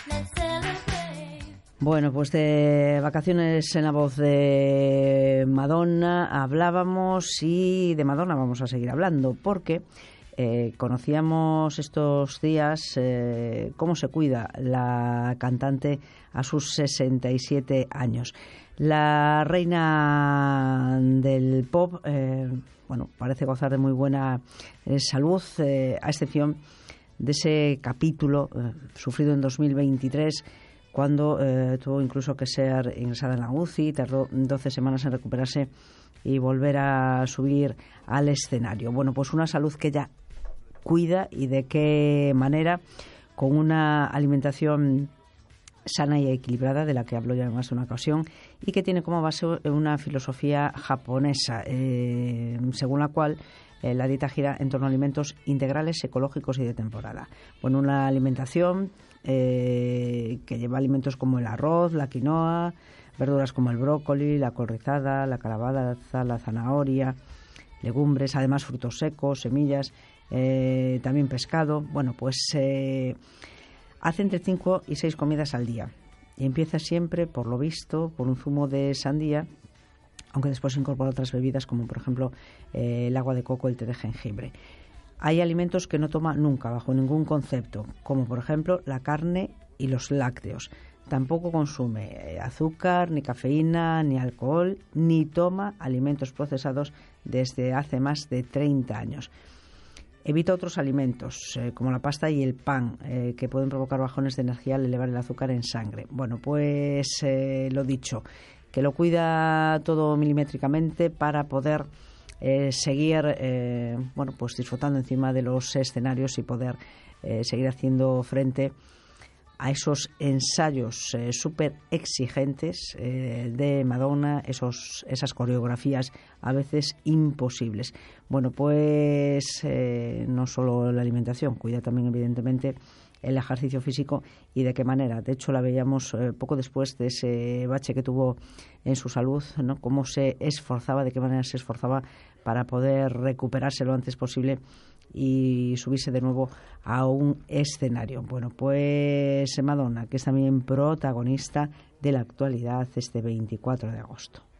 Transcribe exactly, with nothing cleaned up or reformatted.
Bueno, pues de vacaciones en la voz de Madonna hablábamos y de Madonna vamos a seguir hablando porque eh, conocíamos estos días eh, cómo se cuida la cantante a sus sesenta y siete años. La reina del pop, eh, bueno, parece gozar de muy buena eh, salud, eh, a excepción de ese capítulo eh, sufrido en dos mil veintitrés, cuando eh, tuvo incluso que ser ingresada en la U C I, tardó doce semanas en recuperarse y volver a subir al escenario. Bueno, pues una salud que ella cuida, y de qué manera, con una alimentación sana y equilibrada, de la que hablo ya en más de una ocasión, y que tiene como base una filosofía japonesa, eh, según la cual eh, la dieta gira en torno a alimentos integrales, ecológicos y de temporada. Bueno, una alimentación eh, que lleva alimentos como el arroz, la quinoa, verduras como el brócoli, la col rizada, la calabaza, la zanahoria, legumbres, además frutos secos, semillas, eh, también pescado. Bueno, pues eh, hace entre cinco y seis comidas al día y empieza siempre, por lo visto, por un zumo de sandía, aunque después incorpora otras bebidas como por ejemplo eh, el agua de coco, el té de jengibre. Hay alimentos que no toma nunca, bajo ningún concepto, como por ejemplo la carne y los lácteos. Tampoco consume azúcar, ni cafeína, ni alcohol, ni toma alimentos procesados desde hace más de treinta años. Evita otros alimentos, eh, como la pasta y el pan, eh, que pueden provocar bajones de energía al elevar el azúcar en sangre. Bueno, pues eh, lo dicho, que lo cuida todo milimétricamente para poder eh, seguir eh, bueno, pues disfrutando encima de los escenarios y poder eh, seguir haciendo frente a esos ensayos eh, súper exigentes eh, de Madonna, esos, esas coreografías a veces imposibles. Bueno, pues eh, no solo la alimentación, cuida también evidentemente el ejercicio físico, y de qué manera. De hecho, la veíamos eh, poco después de ese bache que tuvo en su salud, ¿no? Cómo se esforzaba, de qué manera se esforzaba para poder recuperarse lo antes posible y subirse de nuevo a un escenario. Bueno, pues Madonna, que es también protagonista de la actualidad este veinticuatro de agosto.